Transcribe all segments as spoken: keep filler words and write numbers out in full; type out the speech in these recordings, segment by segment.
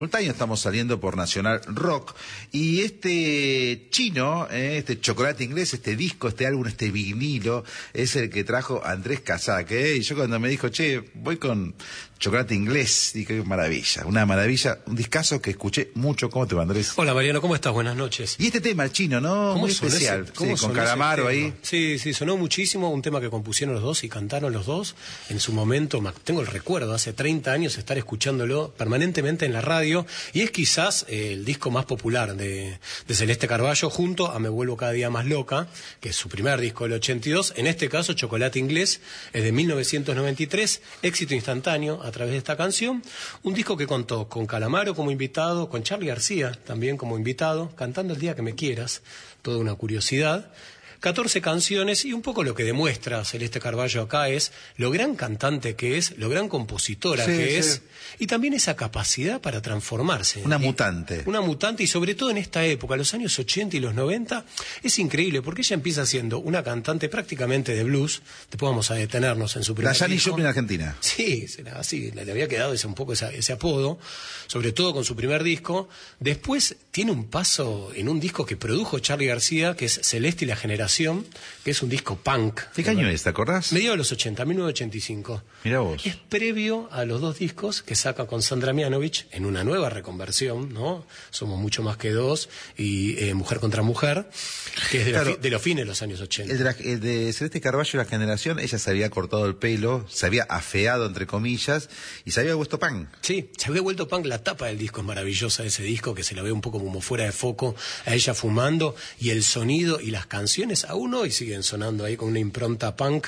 Simultáneo estamos saliendo por Nacional Rock y este chino, eh, este chocolate inglés, este disco, este álbum, este vinilo, es el que trajo Andrés Casac, eh, y yo cuando me dijo, che, voy con chocolate inglés, dije, qué maravilla, una maravilla, un discazo que escuché mucho. ¿Cómo te va, Andrés? Hola, Mariano, ¿cómo estás? Buenas noches. Y este tema, el chino, ¿no? Muy especial, ese, ¿cómo sí, con Calamaro ahí. Sí, sí, sonó muchísimo, un tema que compusieron los dos y cantaron los dos en su momento. Tengo el recuerdo, hace treinta años, estar escuchándolo permanentemente en la radio, y es quizás eh, el disco más popular de, de Celeste Carballo, junto a Me Vuelvo Cada Día Más Loca, que es su primer disco del ochenta y dos, en este caso Chocolate Inglés, es de mil novecientos noventa y tres, éxito instantáneo a través de esta canción, un disco que contó con Calamaro como invitado, con Charly García también como invitado, cantando El Día Que Me Quieras, toda una curiosidad. catorce canciones, y un poco lo que demuestra Celeste Carballo acá es lo gran cantante que es, lo gran compositora sí, que sí. es, y también esa capacidad para transformarse. Una y, mutante. Una mutante, y sobre todo en esta época, los años ochenta y los noventa, es increíble, porque ella empieza siendo una cantante prácticamente de blues, después vamos a detenernos en su primer La Janis disco. Joplin argentina. Sí, así, le había quedado ese, un poco ese, ese apodo, sobre todo con su primer disco. Después tiene un paso en un disco que produjo Charly García, que es Celeste y la Generación, que es un disco punk. ¿Qué año es, te acordás? Mediados de los ochenta, mil novecientos ochenta y cinco. Mirá vos. Es previo a los dos discos que saca con Sandra Mianovich en una nueva reconversión, ¿no? Somos mucho más que dos, y eh, Mujer contra Mujer, que es de, claro, los, de los fines de los años ochenta. El de, la, el de Celeste Carballo y la Generación, ella se había cortado el pelo, se había afeado, entre comillas, y se había puesto punk. Sí, se había vuelto punk. La tapa del disco es maravillosa, ese disco, que se la ve un poco como fuera de foco, a ella fumando, y el sonido y las canciones aún hoy siguen sonando ahí con una impronta punk.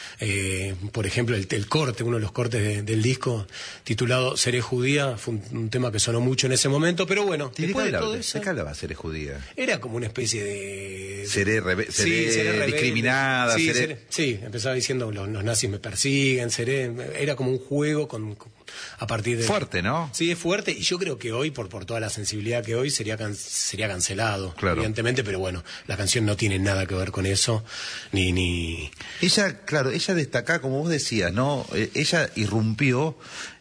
Eh, por ejemplo, el, el corte, uno de los cortes de, del disco, titulado Seré Judía, fue un, un tema que sonó mucho en ese momento, pero bueno, ¿De después qué de todo hablaba? eso, ¿De qué hablaba Seré Judía? era como una especie de... Seré, rebe seré, sí, seré rebelde. discriminada, sí, seré... seré... Sí, empezaba diciendo los, los nazis me persiguen, seré... Era como un juego con, con, a partir de... Fuerte, ¿no? Sí, es fuerte, y yo creo que hoy, por, por toda la sensibilidad que hoy, sería, can... sería cancelado, claro, evidentemente, pero bueno, la canción no tiene nada que ver con eso, ni... ni... Ella, claro, ella destaca, como vos decías, ¿no? Eh, ella irrumpió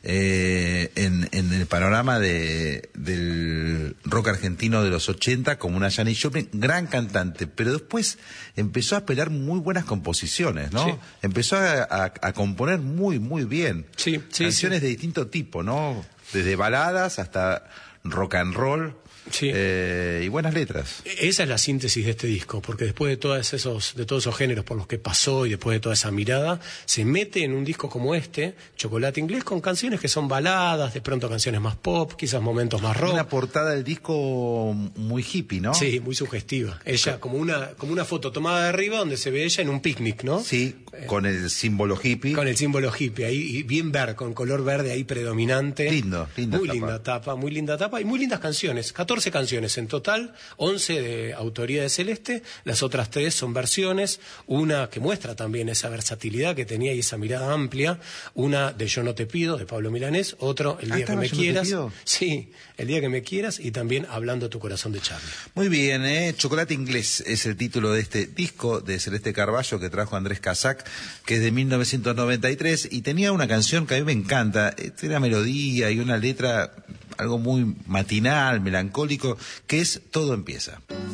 eh, en, en el panorama de, del rock argentino de los ochenta como una Janis Joplin, gran cantante, pero después empezó a pelar muy buenas composiciones, ¿no? Sí. Empezó a, a, a componer muy, muy bien. Sí, sí, canciones sí. de distinto tipo, ¿no? Desde baladas hasta rock and roll. Sí. Eh, y buenas letras. Esa es la síntesis de este disco, porque después de todos esos, de todos esos géneros por los que pasó y después de toda esa mirada, se mete en un disco como este, Chocolate Inglés, con canciones que son baladas, de pronto canciones más pop, quizás momentos más rock. Una portada del disco muy hippie, ¿no? Sí, muy sugestiva. Ella, como una, como una foto tomada de arriba donde se ve ella en un picnic, ¿no? Sí, eh, con el símbolo hippie. Con el símbolo hippie, ahí bien verde, con color verde ahí predominante. Lindo, linda Muy tapa. linda tapa, muy linda tapa y muy lindas canciones. catorce canciones en total, once de autoría de Celeste, las otras tres son versiones, una que muestra también esa versatilidad que tenía y esa mirada amplia, una de Yo No Te Pido, de Pablo Milanés, otro El Día ah, Que Me Yo Quieras. No Te Pido. Sí, El Día Que Me Quieras, y también Hablando Tu Corazón, de Charly. Muy bien, ¿eh? Chocolate Inglés es el título de este disco de Celeste Carballo que trajo Andrés Casac, que es de mil novecientos noventa y tres, y tenía una canción que a mí me encanta, tiene una melodía y una letra, algo muy matinal, melancólico, que es Todo Empieza.